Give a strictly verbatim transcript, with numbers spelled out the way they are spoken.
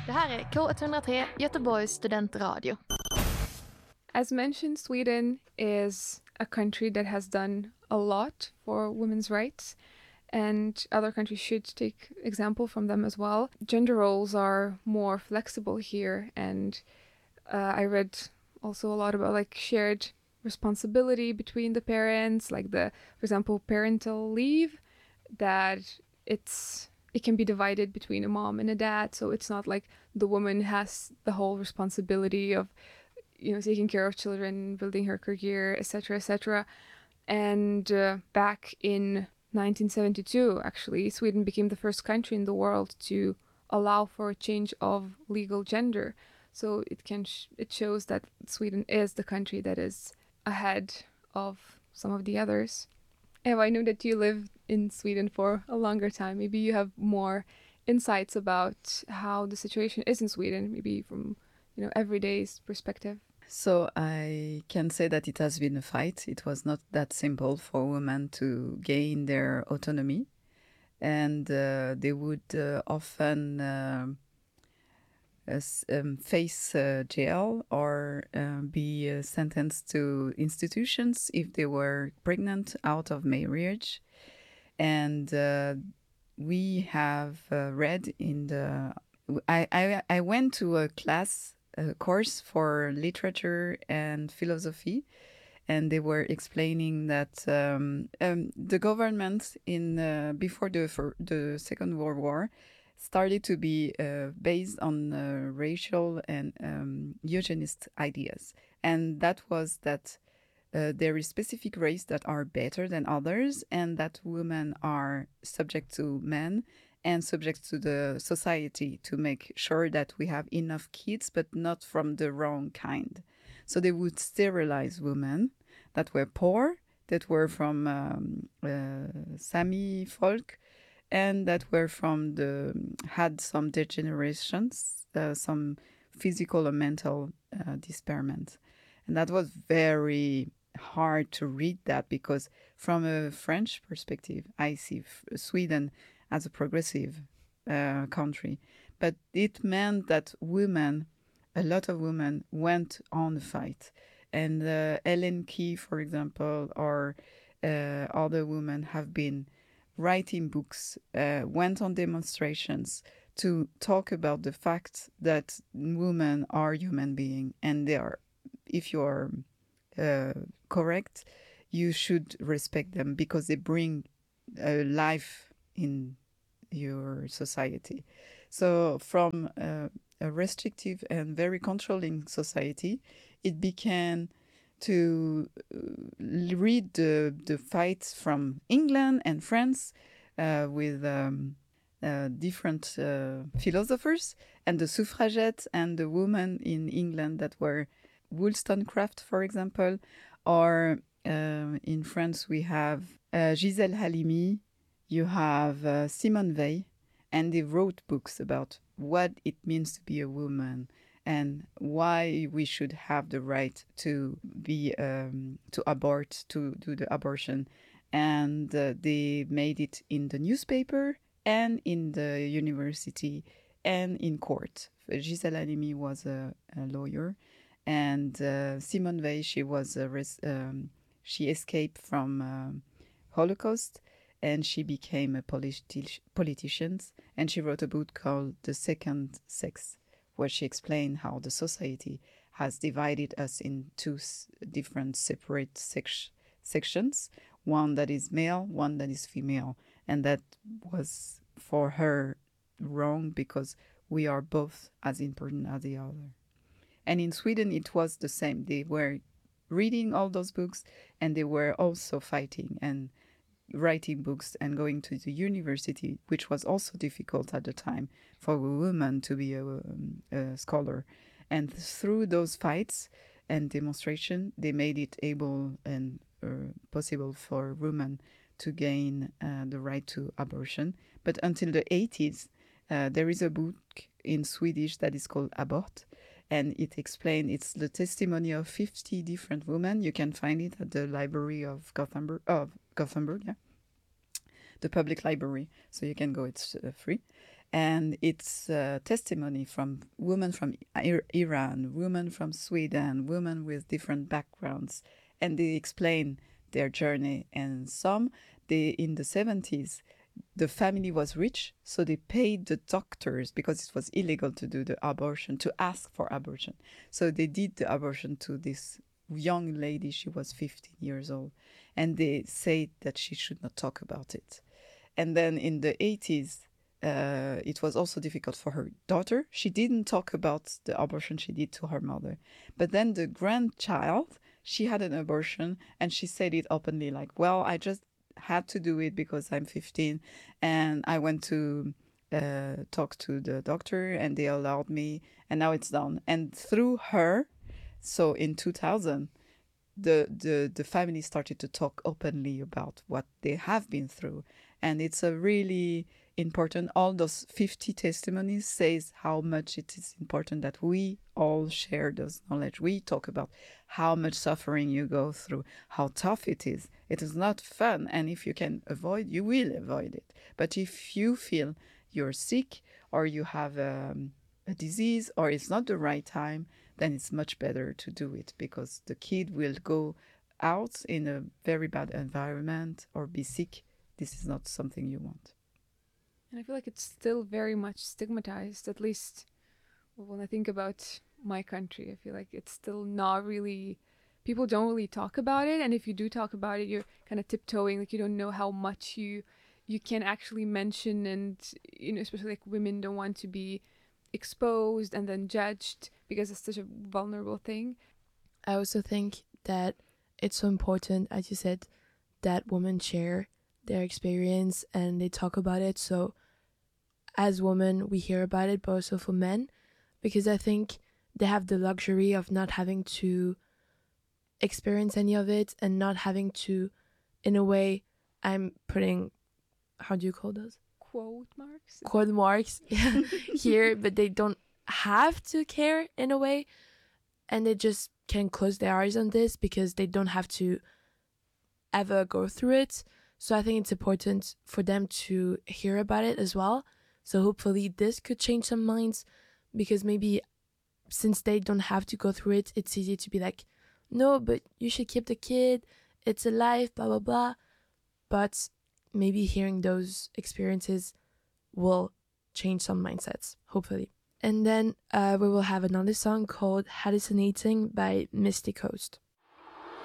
Det här är K ett noll tre Göteborgs studentradio. As mentioned, Sweden is a country that has done a lot for women's rights, and other countries should take example from them as well. Gender roles are more flexible here, and uh, I read also a lot about like shared responsibility between the parents, like the, for example, parental leave, that it's it can be divided between a mom and a dad, so it's not like the woman has the whole responsibility of, you know, taking care of children, building her career, et cetera, et cetera. And uh, back in nineteen seventy-two, actually, Sweden became the first country in the world to allow for a change of legal gender. So it can sh- it shows that Sweden is the country that is ahead of some of the others. Eva, I know that you lived in Sweden for a longer time. Maybe you have more insights about how the situation is in Sweden, maybe from, you know, everyday's perspective. So I can say that it has been a fight. It was not that simple for women to gain their autonomy. And uh, they would uh, often uh, um, face uh, jail or uh, be uh, sentenced to institutions if they were pregnant out of marriage. And uh, we have uh, read in the... I, I, I went to a class a course for literature and philosophy, and they were explaining that um, um, the government in uh, before the for the Second World War started to be uh, based on uh, racial and um, eugenist ideas, and that was that uh, there is specific race that are better than others, and that women are subject to men and subject to the society to make sure that we have enough kids, but not from the wrong kind. So they would sterilize women that were poor, that were from um, uh, Sami folk, and that were from the had some degenerations, uh, some physical or mental uh, disparament. And that was very hard to read that, because from a French perspective, I see f- Sweden as a progressive uh, country. But it meant that women, a lot of women, went on the fight. And uh, Ellen Key, for example, or uh, other women have been writing books, uh, went on demonstrations to talk about the fact that women are human beings, and they are, if you are uh, correct, you should respect them because they bring a life in your society. So from uh, a restrictive and very controlling society, it began to uh, read the, the fights from England and France uh, with um, uh, different uh, philosophers, and the suffragettes and the women in England that were Wollstonecraft, for example, or uh, in France we have uh, Gisèle Halimi, you have uh, Simone Weil, and they wrote books about what it means to be a woman and why we should have the right to be um, to abort, to do the abortion. And uh, they made it in the newspaper and in the university and in court. Gisèle Halimi was a, a lawyer, and uh, Simone Weil, she was a res- um, she escaped from um, Holocaust, and she became a politi- politician, and she wrote a book called The Second Sex, where she explained how the society has divided us in two s- different separate sec- sections, one that is male, one that is female, and that was for her wrong because we are both as important as the other. And in Sweden, it was the same. They were reading all those books, and they were also fighting and writing books and going to the university, which was also difficult at the time for a woman to be a, um, a scholar. And through those fights and demonstration, they made it able and uh, possible for women to gain uh, the right to abortion. But until the eighties, uh, there is a book in Swedish that is called Abort, and it explains, it's the testimony of fifty different women. You can find it at the library of Gothenburg, of Gothenburg, yeah, the public library. So you can go, it's uh, free. And it's uh, testimony from women from Ir- Iran, women from Sweden, women with different backgrounds, and they explain their journey. And some, they in the seventies, the family was rich, so they paid the doctors, because it was illegal to do the abortion, to ask for abortion. So they did the abortion to this young lady. She was fifteen years old, and they said that she should not talk about it. And then in the eighties, uh, it was also difficult for her daughter. She didn't talk about the abortion she did to her mother. But then the grandchild, she had an abortion, and she said it openly, like, well, I just had to do it because I'm fifteen, and I went to uh, talk to the doctor, and they allowed me, and now it's done. And through her, so in two thousand, the, the, the family started to talk openly about what they have been through. And it's a really important, all those fifty testimonies says how much it is important that we all share those knowledge. We talk about how much suffering you go through, how tough it is. It is not fun. And if you can avoid, you will avoid it. But if you feel you're sick, or you have um, a disease, or it's not the right time, then it's much better to do it, because the kid will go out in a very bad environment or be sick. This is not something you want. And I feel like it's still very much stigmatized, at least when I think about my country. I feel like it's still not really, people don't really talk about it. And if you do talk about it, you're kind of tiptoeing, like you don't know how much you you can actually mention. And, you know, especially like women don't want to be exposed and then judged because it's such a vulnerable thing. I also think that it's so important, as you said, that women share their experience and they talk about it. So as women, we hear about it, but also for men, because I think they have the luxury of not having to experience any of it and not having to, in a way, I'm putting, how do you call those? Quote marks? Quote marks here, but they don't have to care in a way. And they just can close their eyes on this because they don't have to ever go through it. So I think it's important for them to hear about it as well. So hopefully this could change some minds, because maybe since they don't have to go through it, it's easy to be like, no, but you should keep the kid. It's alive, blah, blah, blah. But maybe hearing those experiences will change some mindsets, hopefully. And then uh, we will have another song called Hallucinating by Misty Coast.